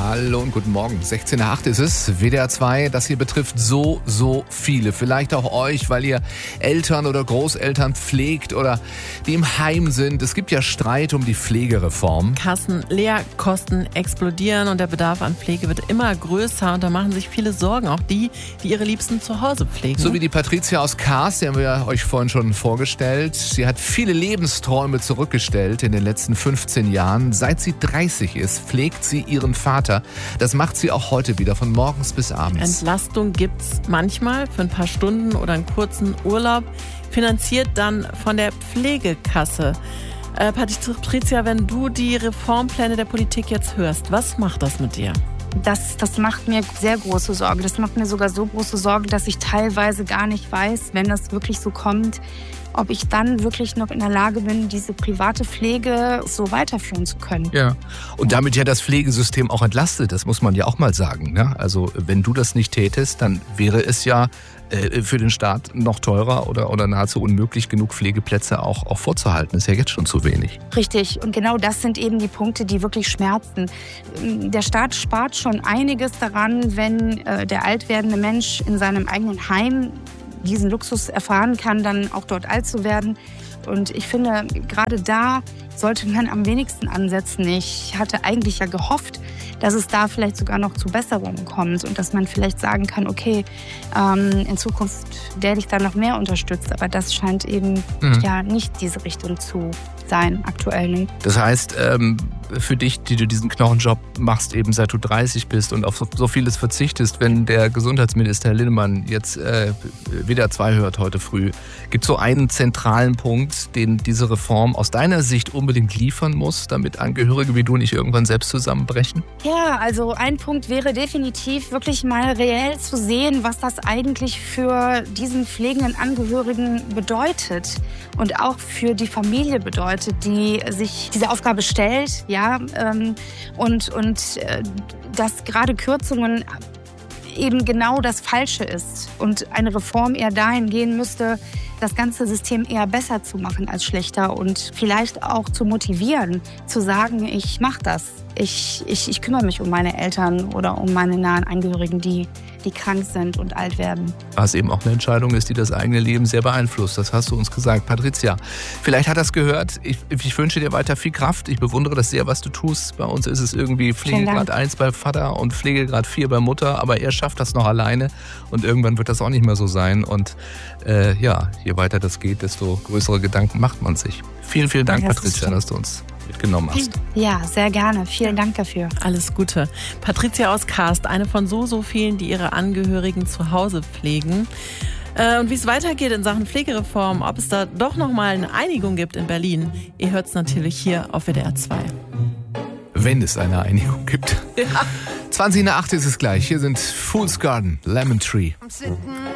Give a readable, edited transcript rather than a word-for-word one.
Hallo und guten Morgen. 16:08 ist es, WDR 2. Das hier betrifft so viele. Vielleicht auch euch, weil ihr Eltern oder Großeltern pflegt oder die im Heim sind. Es gibt ja Streit um die Pflegereform. Kassenleerkosten explodieren und der Bedarf an Pflege wird immer größer. Und da machen sich viele Sorgen, auch die ihre Liebsten zu Hause pflegen. So wie die Patricia aus Kars, die haben wir euch vorhin schon vorgestellt. Sie hat viele Lebensträume zurückgestellt in den letzten 15 Jahren. Seit sie 30 ist, pflegt sie ihren Vater. Das macht sie auch heute wieder, von morgens bis abends. Entlastung gibt's manchmal für ein paar Stunden oder einen kurzen Urlaub, finanziert dann von der Pflegekasse. Patricia, wenn du die Reformpläne der Politik jetzt hörst, was macht das mit dir? Das macht mir sehr große Sorge. Das macht mir sogar so große Sorge, dass ich teilweise gar nicht weiß, wenn das wirklich so kommt, ob ich dann wirklich noch in der Lage bin, diese private Pflege so weiterführen zu können. Ja, und damit ja das Pflegesystem auch entlastet, das muss man ja auch mal sagen. Ne? Also wenn du das nicht tätest, dann wäre es ja für den Staat noch teurer oder nahezu unmöglich, genug Pflegeplätze auch vorzuhalten. Das ist ja jetzt schon zu wenig. Richtig. Und genau das sind eben die Punkte, die wirklich schmerzen. Der Staat spart schon einiges daran, wenn der alt werdende Mensch in seinem eigenen Heim diesen Luxus erfahren kann, dann auch dort alt zu werden. Und ich finde, gerade da sollte man am wenigsten ansetzen. Ich hatte eigentlich ja gehofft, dass es da vielleicht sogar noch zu Besserungen kommt und dass man vielleicht sagen kann, okay, in Zukunft werde ich da noch mehr unterstützt. Aber das scheint eben ja nicht diese Richtung zu sein, aktuell nicht. Das heißt, für dich, die du diesen Knochenjob machst, eben seit du 30 bist und auf so vieles verzichtest, wenn der Gesundheitsminister Linnemann jetzt WDR 2 hört heute früh, gibt es so einen zentralen Punkt, den diese Reform aus deiner Sicht unbedingt liefern muss, damit Angehörige wie du nicht irgendwann selbst zusammenbrechen? Ja, also ein Punkt wäre definitiv wirklich mal reell zu sehen, was das eigentlich für diesen pflegenden Angehörigen bedeutet und auch für die Familie bedeutet, die sich diese Aufgabe stellt, ja, und dass gerade Kürzungen eben genau das Falsche ist und eine Reform eher dahin gehen müsste, das ganze System eher besser zu machen als schlechter und vielleicht auch zu motivieren, zu sagen, ich mache das. Ich kümmere mich um meine Eltern oder um meine nahen Angehörigen, die krank sind und alt werden. Was eben auch eine Entscheidung ist, die das eigene Leben sehr beeinflusst. Das hast du uns gesagt. Patricia, vielleicht hat das gehört. Ich wünsche dir weiter viel Kraft. Ich bewundere das sehr, was du tust. Bei uns ist es irgendwie Pflegegrad 1 bei Vater und Pflegegrad 4 bei Mutter. Aber er schafft das noch alleine und irgendwann wird das auch nicht mehr so sein. Und je weiter das geht, desto größere Gedanken macht man sich. Vielen Dank, Patricia, dass du uns mitgenommen hast. Ja, sehr gerne. Vielen Dank dafür. Alles Gute. Patricia aus Kast, eine von so vielen, die ihre Angehörigen zu Hause pflegen. Und wie es weitergeht in Sachen Pflegereform, ob es da doch nochmal eine Einigung gibt in Berlin, ihr hört es natürlich hier auf WDR 2. Wenn es eine Einigung gibt. Ja. 20:08 ist es gleich. Hier sind Fool's Garden, Lemon Tree. I'm sitting